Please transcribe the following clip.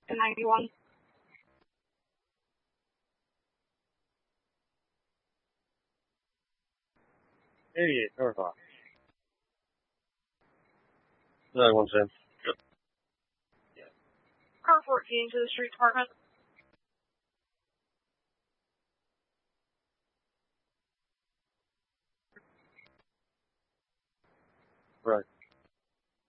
and 91. North off. 917. Car 14 to the street department. Right.